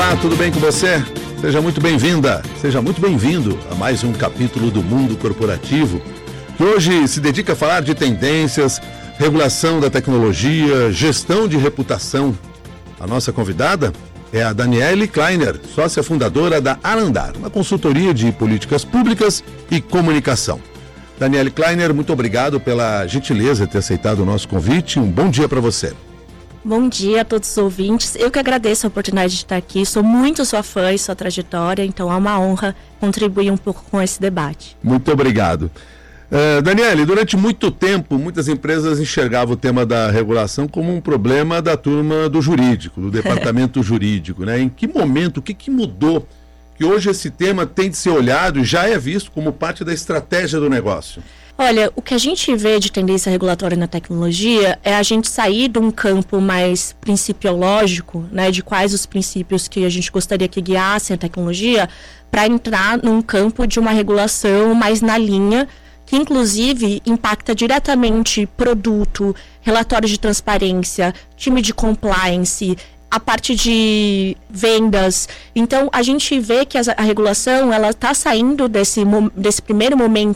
Olá, tudo bem com você? Seja muito bem-vinda, seja muito bem-vindo a mais um capítulo do Mundo Corporativo, que hoje se dedica a falar de tendências, regulação da tecnologia, gestão de reputação. A nossa convidada é a Daniele Kleiner, sócia fundadora da Arandar, uma consultoria de políticas públicas e comunicação. Daniele Kleiner, muito obrigado pela gentileza de ter aceitado o nosso convite. Um bom dia para você. Bom dia a todos os ouvintes. Eu que agradeço a oportunidade de estar aqui. Sou muito sua fã e sua trajetória, então é uma honra contribuir um pouco com esse debate. Muito obrigado. Daniele, durante muito tempo, muitas empresas enxergavam o tema da regulação como um problema da turma do jurídico, do departamento jurídico, né? Em que momento, o que mudou que hoje esse tema tem de ser olhado e já é visto como parte da estratégia do negócio? Olha, o que a gente vê de tendência regulatória na tecnologia é a gente sair de um campo mais principiológico, né, de quais os princípios que a gente gostaria que guiassem a tecnologia, para entrar num campo de uma regulação mais na linha, que inclusive impacta diretamente produto, relatórios de transparência, time de compliance, a parte de vendas. Então, a gente vê que a regulação ela está saindo desse primeiro momento